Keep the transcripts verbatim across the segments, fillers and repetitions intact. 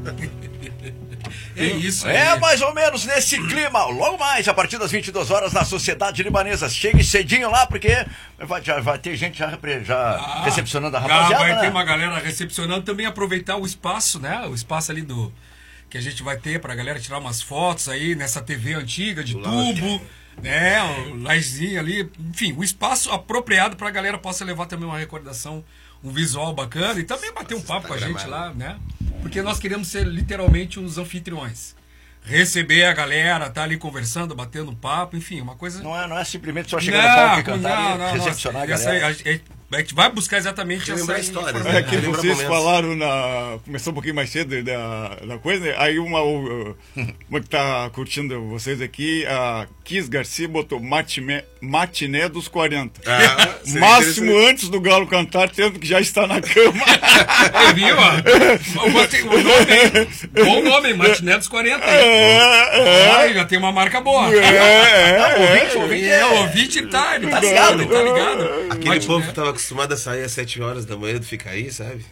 É isso aí. É mais ou menos nesse clima. Logo mais, a partir das vinte e duas horas, na Sociedade Libanesa. Chegue cedinho lá, porque vai, já vai ter gente já, já ah, recepcionando a rapaziada. Já vai né? ter uma galera recepcionando. Também aproveitar o espaço, né? O espaço ali do... que a gente vai ter pra galera tirar umas fotos aí nessa T V antiga de tubo, né? O lajezinho ali. Enfim, o espaço apropriado pra galera possa levar também uma recordação, um visual bacana e também bater um papo com a gente lá, né? Porque nós queremos ser literalmente os anfitriões. Receber a galera, tá ali conversando, batendo um papo, enfim, uma coisa... Não é, não é simplesmente só chegar no palco e cantar não, e não, recepcionar nossa, a galera. Aí, a, a, a gente vai buscar exatamente essa história. É que vocês falaram na... Começou um pouquinho mais cedo da, da coisa, né? Aí uma, uma que tá curtindo vocês aqui, a Kiss Garcia botou matiné, matiné dos quarenta. Ah, máximo antes do Galo cantar, tendo que já está na cama. Aí, viu? Ó? O, o nome, bom nome, matiné dos quarenta. É, é. Ah, já tem uma marca boa. É, é, Não, o ouvinte, é. o ouvinte É, é... o ouvinte tá, ele Tá ligado? tá ligado. Aquele Matiné. povo que tava acostumado a sair às sete horas da manhã do Ficaí, sabe?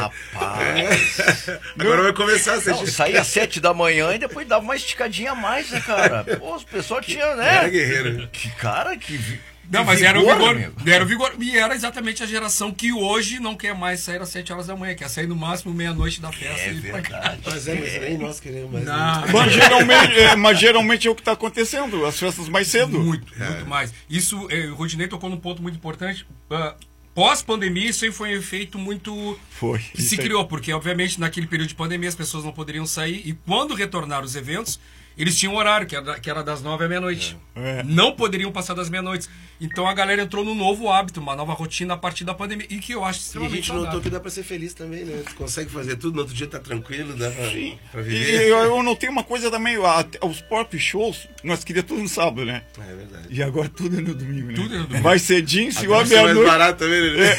Rapaz... Agora vai começar a ser Não, saía às sete da manhã e depois dava uma esticadinha a mais, né, cara? Pô, o pessoal tinha, né? Era guerreiro. Que cara, que... vi- Não, que mas era o vigor, amigo. era o vigor. E era exatamente a geração que hoje não quer mais sair às sete horas da manhã, quer sair no máximo meia-noite da festa. É e ir pra casa. verdade. Mas é, mas nem nós queremos mais. Não. Mas geralmente, é, mas geralmente é o que está acontecendo, as festas mais cedo. Muito, muito mais. Isso, eh, o Rodinei tocou num ponto muito importante. Ah, pós-pandemia, isso aí foi um efeito muito... Foi. que se Isso aí. criou, porque obviamente naquele período de pandemia as pessoas não poderiam sair e quando retornaram os eventos, eles tinham um horário, que era, que era das nove à meia-noite. É. Não poderiam passar das meia-noites. Então a galera entrou num novo hábito, uma nova rotina a partir da pandemia. E que eu acho E a extremamente gente notou saudável. que dá pra ser feliz também, né? Tu consegue fazer tudo, no outro dia tá tranquilo, dá pra, pra E viver. eu, eu notei uma coisa também, a- os pop shows, nós queríamos tudo no sábado, né? É verdade. E agora tudo é no domingo, né? Tudo é no domingo. Vai cedinho, se Agora vai vai ser mais meia-noite. barato também, né?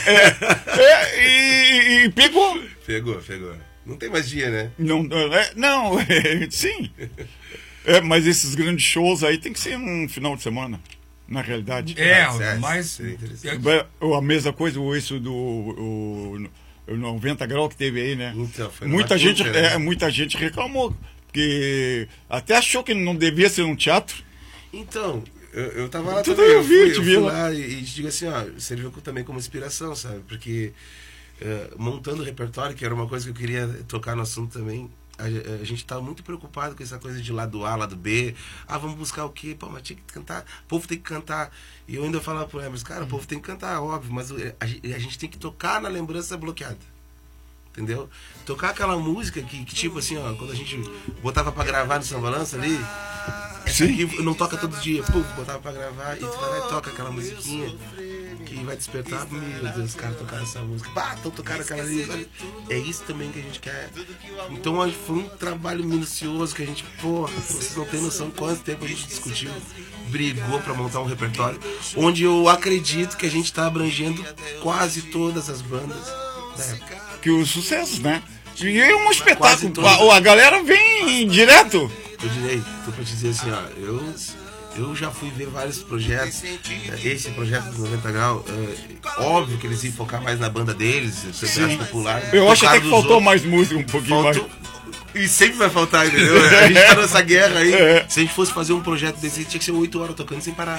É, e, e pegou. Pegou, pegou. Não tem mais dia, né? Não, é, não é, sim. É, mas esses grandes shows aí tem que ser num final de semana, na realidade. É, É, mas... seria interessante. é- É, a mesma coisa, o isso do o, o noventa graus que teve aí, né? Então, foi no muita, gente, Matuca, né? é, muita gente reclamou, porque até achou que não devia ser um teatro. Então, eu, eu tava lá Tudo também, eu eu vi, fui, te eu vi fui lá. lá e, e te digo assim, ó, serviu também como inspiração, sabe? Porque eh, montando o repertório, que era uma coisa que eu queria tocar no assunto também, a, a gente tava muito preocupado com essa coisa de lado A, lado B. Ah, vamos buscar o quê? Pô, mas tinha que cantar, o povo tem que cantar. E eu ainda falava pro Emerson, cara, o povo tem que cantar, óbvio, mas o- a, gen- a gente tem que tocar na lembrança bloqueada. Entendeu? Tocar aquela música que, que tipo assim, ó, quando a gente botava pra gravar no São Balanço ali, essa aqui não toca todo dia, puf, botava pra gravar e tu vai lá e toca aquela musiquinha que vai despertar, meu Deus, os caras tocaram essa música, pá, estão tocando aquela ali, olha. É isso também que a gente quer. Então ó, foi um trabalho minucioso que a gente, porra, vocês não têm noção quanto tempo a gente discutiu, brigou pra montar um repertório, onde eu acredito que a gente tá abrangendo quase todas as bandas da época. Que os sucessos, né? E é um espetáculo. Quase todos. A, a galera vem direto. Eu direi, tô pra te dizer assim, ó, eu, eu já fui ver vários projetos, esse projeto do noventa Grau, é, óbvio que eles iam focar mais na banda deles, ser mais popular. Eu acho até tocaram que dos faltou outros. mais música, um pouquinho Faltou, mais. e sempre vai faltar, entendeu? A gente tá nessa guerra aí, se a gente fosse fazer um projeto desse, tinha que ser oito horas tocando sem parar,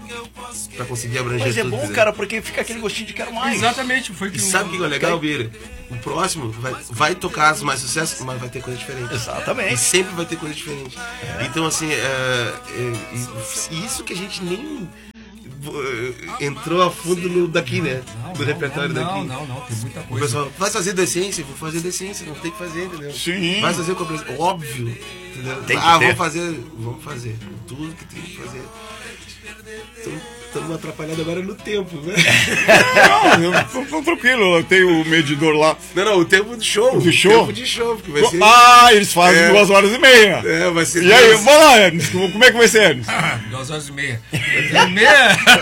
pra conseguir abranger Mas é tudo, bom, entendeu? cara, porque fica aquele gostinho de quero mais. Exatamente, foi E que sabe o que é legal, Bira? O próximo vai, vai tocar as mais sucessos, mas vai ter coisa diferente. Exatamente. E sempre vai ter coisa diferente. Então, assim, é, é, e- isso que a gente nem é, entrou a fundo no daqui, né? Não, Do não, repertório não, daqui. Não, não, não, tem muita O coisa. pessoal, vai fazer decência? Vou fazer decência, não tem que fazer, entendeu? Sim. Vai fazer com óbvio, entendeu? Tem que ah, ter. vamos fazer, vamos fazer. Tudo que tem que fazer. Estamos atrapalhados agora no tempo, né? Não, eu tô, tô tranquilo, eu tenho o medidor lá. Não, não, o tempo de show. De show? O tempo de show, porque vai ser... Ah, eles fazem É. duas horas e meia. É, vai ser... E aí, Deus. vamos lá, Ernest, como é que vai ser, Ernest? Ah, duas horas e meia. Duas horas e meia.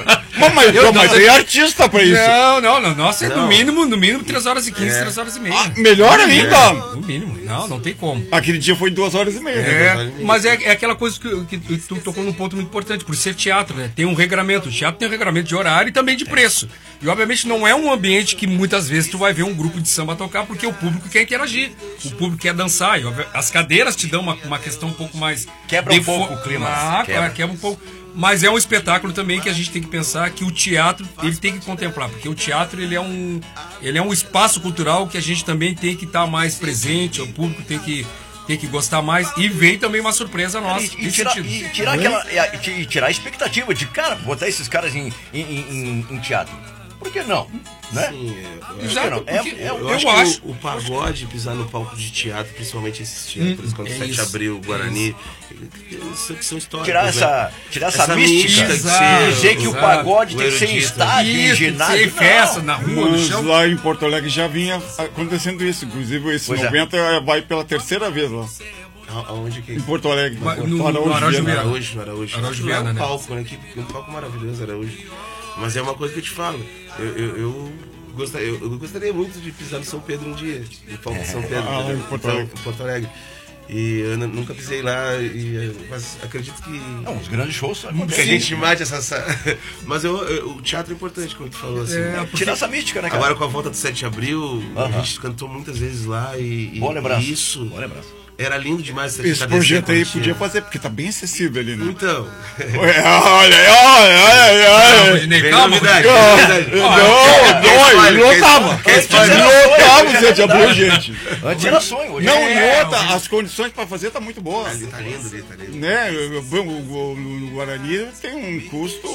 Mas, mas, Eu- mas tem artista pra isso. Não, não, não. Nossa, é no Não. mínimo, no mínimo três horas e quinze, É. três horas e meia. Ah, melhor ainda. No mínimo. Não, não tem como. Aquele dia foi duas horas e meia. É, mas é, é aquela coisa que, que tu tocou num ponto muito importante, por ser teatro, né? Tem um regramento. O teatro tem um regramento de horário e também de preço. E obviamente não é um ambiente que muitas vezes tu vai ver um grupo de samba tocar, porque o público quer interagir, o público quer dançar. E obvi- as cadeiras te dão uma, uma questão um pouco mais. Quebra um defo- pouco o clima. Ah, Quebra. claro, quebra um pouco. Mas é um espetáculo também que a gente tem que pensar que o teatro ele tem que contemplar, porque o teatro ele é um, ele é um espaço cultural que a gente também tem que estar mais presente, o público tem que, tem que gostar mais, e vem também uma surpresa nossa. E, e nesse tirar, sentido. e tirar aquela, e, a- e tirar a expectativa de, cara, botar esses caras em, em, em, em teatro. Por que não? Né? Sim, é, eu acho Exato, não, é- porque é- Eu, eu, acho, acho. que o, o pagode pisar no palco de teatro, principalmente esses teatros, quando é sete de isso, abril, é Guarani, isso que são históricos. Tirar né? essa, tirar essa, Essa mística, mística de de ser- dizer que o exato, pagode o tem que ser em erudito. estádio, em Isso, ginásio. sem não. festa na rua, no Mas chão. lá em Porto Alegre já vinha acontecendo isso. Inclusive esse Pois é. noventa vai pela terceira vez lá. A- Aonde que Em Porto Alegre. Mas no no- Araújo no Araújo Viana. Viana. Araújo, Araújo. Araújo Não é Viana, um né? palco, né? Que, um palco maravilhoso, Araújo. Mas é uma coisa que eu te falo. Eu, eu, eu, gostaria, eu, eu gostaria muito de pisar no São Pedro um dia. No palco de São Pedro. Ah, entendeu? em Porto Então, Alegre. em Porto Alegre. E eu n- nunca pisei lá, e, mas acredito que. Não, os grandes shows são Que a acontecem. gente mate essa. essa- Mas eu, eu- o teatro é importante, como tu falou assim. É, Tirar essa mística, né, cara? Agora com a volta do sete de abril, Aham. a gente cantou muitas vezes lá e, e- Boa lembrança. e isso Boa lembrança. era lindo demais. você Esse ficar projeto descendo aí quando podia tinha- fazer, porque tá bem acessível ali, né? Então, É, olha, olha, olha, Calma, olha. Rodinei, vem calma, novidade, Rodinei. vem novidade. Não, spoiler, não, quer lotava. quer spoiler? Lotava o sete de abril, gente. Antes era sonho, hoje Não, é... e outra, as condições pra fazer tá muito boas. Ali tá lindo, ali tá lindo. Né? O, o, o- no Guarani tem um custo.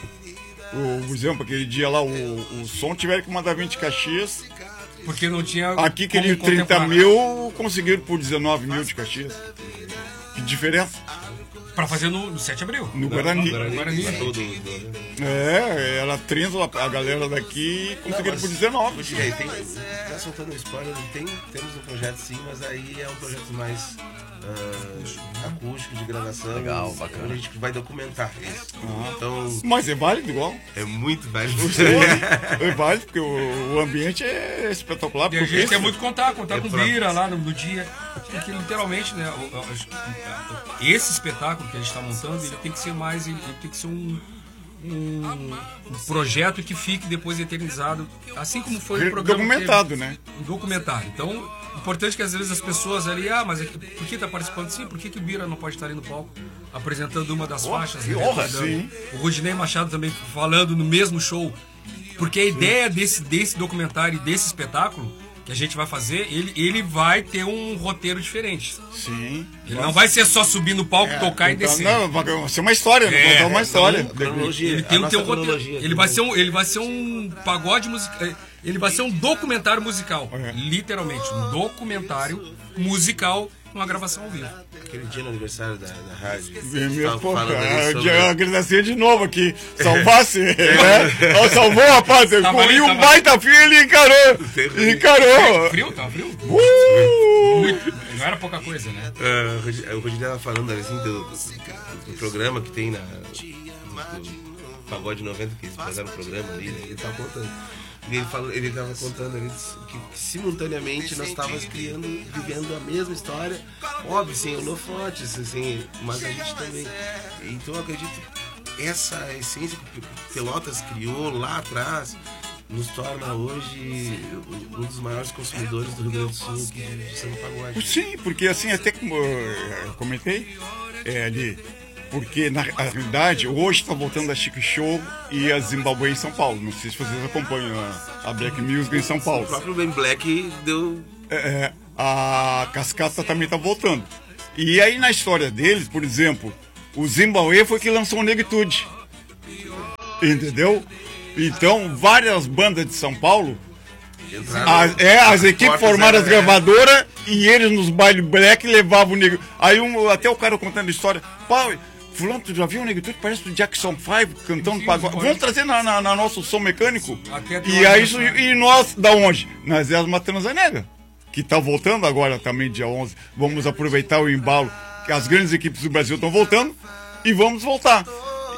O, por exemplo, aquele dia lá, o, o som tiveram que mandar vinte Caxias. Porque não tinha. Aqui como queria trinta contemplar. mil, conseguiram por dezenove mil de Caxias. Que diferença? Pra fazer no, no sete de abril. No Guarani. Guarani. Todo mundo. É, era trinta a galera daqui conseguiram por dezenove. Hoje aí tem. Tá soltando um spoiler, tem, temos um projeto sim, mas aí é um projeto mais ah, acústico de gravação. Legal, bacana. Onde a gente vai documentar isso. Então Mas é válido igual. é muito válido. É válido, porque o, o ambiente é espetacular. E a porque gente esse- quer muito contar, contar É com o próprio. Bira lá no, no dia. Porque literalmente, né? o- o- acho que Esse espetáculo que a gente está montando, ele tem que ser mais. Ele, ele tem que ser um, um, um projeto que fique depois eternizado. Assim como foi o programa. documentado, que- né? Um documentário. Então, importante que às vezes as pessoas ali, ah, mas é que- por que tá participando? Sim, por que, que o Bira não pode estar ali no palco apresentando uma das Oh, faixas? que né, honra, recordando? sim. O Rodinei Machado também falando no mesmo show. Porque a ideia desse, desse documentário e desse espetáculo que a gente vai fazer, ele, ele vai ter um roteiro diferente. Sim. Ele não vai ser só subir no palco, tocar e Então, descer. não, vai ser uma história, né? É, Contar uma história. então, cronologia. Ele tem a o teu nossa roteiro. cronologia. Ele vai ser um, ele vai ser um pagode musical. Ele vai ser um documentário musical. É. Literalmente, um documentário musical numa gravação ao vivo. Aquele dia no aniversário da, da rádio. É você mesmo, tava pô, falando ali cara, sobre- eu agradecer de novo aqui. Salvasse, né? Ó, salvou, rapaz. Tava ali, E um tava- baita fio, ele encarou. Ele encarou. Frio, tá frio? Uh! Muito. Não era pouca coisa, né? Ah, o Rodi- o Rodinei tava falando assim do, do- do programa que tem na. Do, do Pagode noventa, que eles fizeram um programa ali, né? Ele tava contando. E ele, falou, ele tava contando ali que, que simultaneamente nós estávamos criando, vivendo a mesma história, óbvio, sem holofotes, assim, mas a gente também. Então eu acredito que essa essência que Pelotas criou lá atrás nos torna hoje um dos maiores consumidores do Rio Grande do Sul aqui de, de samba pagode. Sim, porque assim, até como eu comentei, é ali, porque na na realidade, hoje está voltando a Chico Show e a Zimbabwe em São Paulo. Não sei se vocês acompanham a, a Black Music em São Paulo. O próprio Ben Black deu. É, é, a Cascata também está voltando. E aí na história deles, por exemplo, o Zimbabwe foi que lançou o Negritude. Entendeu? Então, várias bandas de São Paulo, entraram as, é, as equipes portas, formaram as é, gravadoras e eles nos bailes black levavam o negro. Aí um, até o cara contando a história, pá, fulano, tu já viu o Negritude? Parece o Jackson five cantando Sim, pagode. pode. Vamos trazer na, na, na nosso som mecânico? Até tem E uma aí, versão. isso, e nós, da onde? Nós é as Matanza Negra, que tá voltando agora também dia onze. Vamos aproveitar o embalo, que as grandes equipes do Brasil estão voltando e vamos voltar.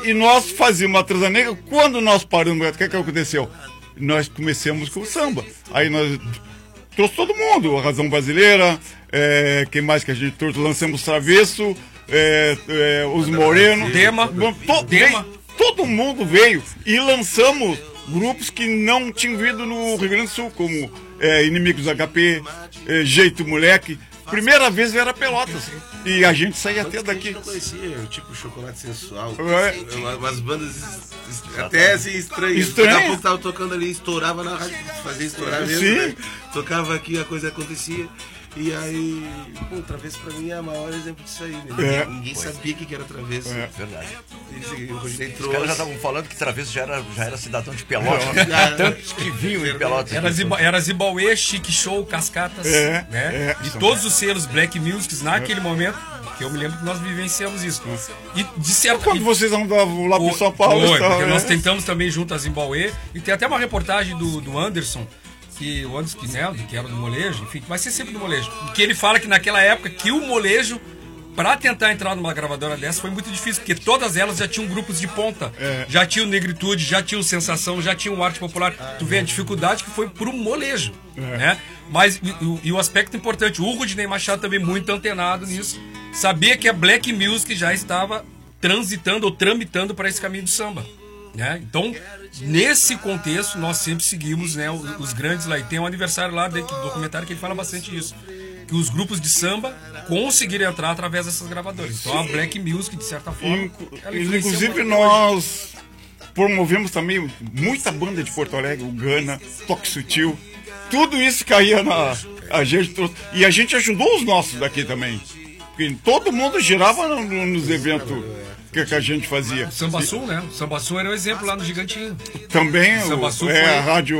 e nós fazíamos a Transa Negra. Quando nós paramos, o que, que aconteceu? Nós começamos com o samba. Aí nós trouxe todo mundo, a Razão Brasileira, é, quem mais que a gente trouxe? Lançamos Travesso, é, é, os Morenos. Dema. To, Dema. veio, todo mundo veio e lançamos grupos que não tinham vindo no Rio Grande do Sul, como é, Inimigos H P, é, Jeito Moleque. Primeira vez era Pelotas. E a gente saía até daqui. Eu não conhecia, tipo Chocolate Sensual. É. Uma- Umas bandas es- até assim estranhas. Estranho. Daqui a pouco tava tocando ali, estourava na rádio, fazia estourar mesmo. Sim. Né? Tocava aqui, a coisa acontecia. E aí, pô, Travesso pra mim é o maior exemplo disso aí, né? É. Ninguém sabia o que que era Travesso. É. Verdade. Esse- O Rodinei Os caras já trouxe. estavam falando que Travesso já era, já era cidadão de Pelotas. Já- Tantos que vinham em Pelotas. Era, Ziba, era Zibauê, Chique Show, Cascatas, É, né? é. E todos os selos Black Musics naquele momento, que eu me lembro que nós vivenciamos isso. E de certa Quando vocês andavam lá pro São Paulo, Foi, estava, porque né? nós tentamos também junto a Zimbauê. E tem até uma reportagem do, do Anderson, que o Anderson, que, né, que era do molejo, enfim, vai ser sempre do molejo. Que ele fala que naquela época que o molejo, pra tentar entrar numa gravadora dessa, foi muito difícil, porque todas elas já tinham grupos de ponta. É. Já tinham Negritude, já tinham Sensação, já tinham Arte Popular. Tu vê a dificuldade que foi pro molejo, né? Mas e, o- e o aspecto importante, o Rodinei Machado também muito antenado nisso, sabia que a Black Music já estava transitando ou tramitando para esse caminho do samba. Né? Então, nesse contexto, nós sempre seguimos, né, os, os grandes lá. E tem um aniversário lá do documentário que ele fala bastante isso. Que os grupos de samba conseguiram entrar através dessas gravadoras. Então a Black Music, de certa forma. Inclu- ela influencia Inclusive muito nós promovemos também muita banda de Porto Alegre, o Gana, Toque Sutil. Tudo isso caía na. A gente trouxe. E a gente ajudou os nossos daqui também. Porque todo mundo girava no- no- nos eventos que, que a gente fazia. O Samba Sul, né? O Samba Sul era um exemplo lá no Gigantinho. Também Samba o, Sul é, foi- a rádio.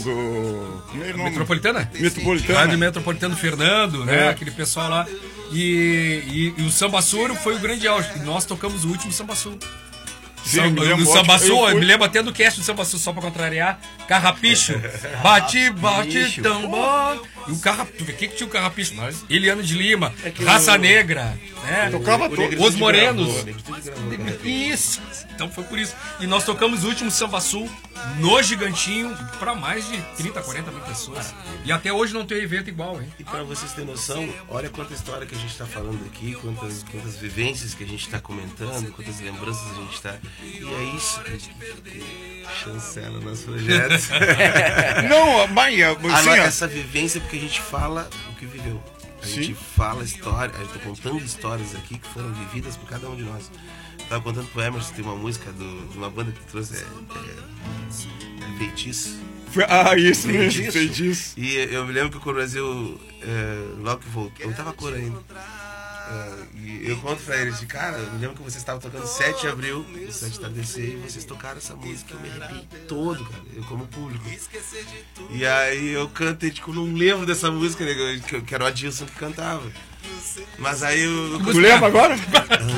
o- como é o nome? Metropolitana? Metropolitana. Rádio Metropolitano Fernando, né? É. Aquele pessoal lá. E, e, e o Samba Sul foi o grande auge. E nós tocamos o último Samba Sul. Sim, eu me no lembro, Samba eu Sul, eu, fui- me lembro até do cast do Samba Sul, só pra contrariar. Carrapicho. Bate, bate, Carrapicho. tambor. E o Carrapicho, o que que tinha o Carrapicho? Eliano de Lima, que Raça o- Negra, né? Tocava O todo. Negritude Os Morenos. gravou, Negritude gravou, cara. Isso. Então foi por isso. E nós tocamos o último Samba Sul no Gigantinho pra mais de trinta, quarenta mil pessoas. E até hoje não tem evento igual, hein? E para vocês terem noção, olha quanta história que a gente está falando aqui, quantas, quantas vivências que a gente está comentando, quantas lembranças a gente está. E é isso que, que chancela o nosso projeto. Não, mas A assim, no- ó, essa vivência porque a gente fala o que viveu. A Sim. gente fala história, a gente tá contando histórias aqui que foram vividas por cada um de nós. Eu tava contando pro Emerson, tem uma música do, de uma banda que trouxe, é, é, é Feitiço. foi- ah, isso mesmo, Feitiço. feitiço. E eu me lembro que o Brasil, é, logo que voltou, eu tava cor ainda. É, e eu conto pra eles, de cara, eu me lembro que vocês estavam tocando sete de abril, no sete da D C, e vocês tocaram essa música, eu me arrepiei todo, cara, eu como público. E aí eu cantei, tipo, não lembro dessa música, né, que, que era o Adilson que cantava. Mas aí eu. Tu lembra agora?